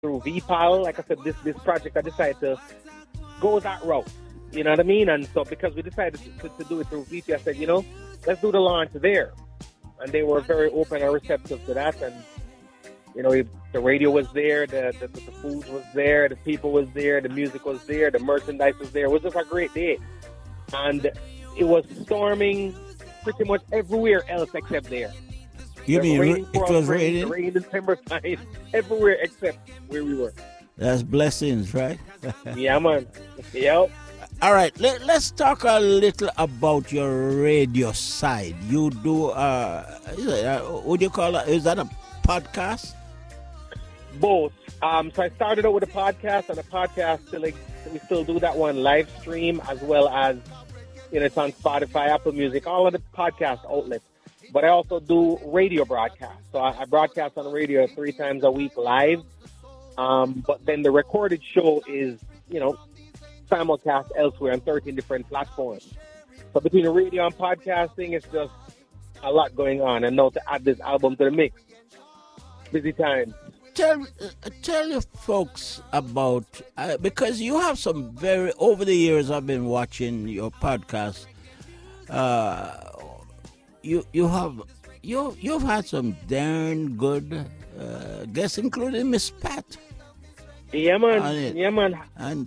through VPAL. Like I said, this project, I decided to go that route. You know what I mean? And so because we decided to do it through VP, I said, let's do the launch there. And they were very open and receptive to that. And, the radio was there, the food was there, the people was there, the music was there, the merchandise was there. It was just a great day. And it was storming pretty much everywhere else except there. You mean it was raining? Rain in summertime, everywhere except where we were. That's blessings, right? Yeah, man. Yep. All right, let's talk a little about your radio side. You do, what do you call it? Is that a podcast? Both. So I started out with a podcast, and a podcast, we still do that one live stream, as well as, it's on Spotify, Apple Music, all of the podcast outlets. But I also do radio broadcasts. So I broadcast on the radio 3 times a week live. But then the recorded show is, simulcast elsewhere on 13 different platforms. So between the radio and podcasting, it's just a lot going on. And now to add this album to the mix, busy time. Tell your folks about, because you have some over the years I've been watching your podcast, you've had some darn good guests, including Miss Pat. Yeah, man. Yeah, man. And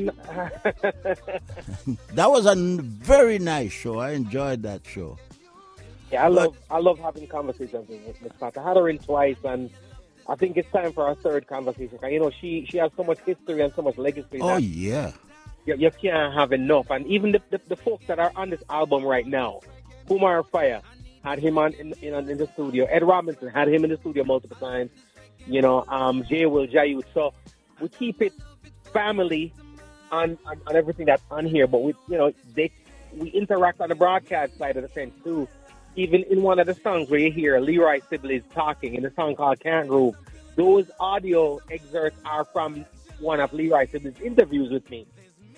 that was a very nice show. I enjoyed that show. Yeah, I love having conversations with Miss Pat. I had her in twice, and I think it's time for our third conversation. She has so much history and so much legacy. Oh, yeah. You can't have enough. And even the folks that are on this album right now, Kumar Fire had him in the studio. Ed Robinson had him in the studio multiple times. Jay Will Jayut. So we keep it family on everything that's on here, but we interact on the broadcast side of the fence too. Even in one of the songs where you hear Leroy Sibley's talking in a song called Can't Groove, those audio excerpts are from one of Leroy Sibley's interviews with me.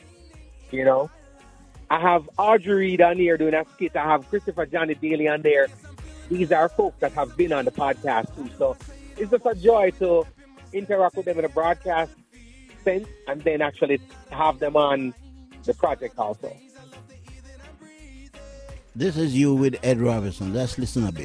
I have Audrey Reed on here doing a skit. I have Christopher Johnny Daly on there. These are folks that have been on the podcast too. So it's just a joy to interact with them in a broadcast sense and then actually have them on the project also. This is you with Ed Robinson. Let's listen a bit.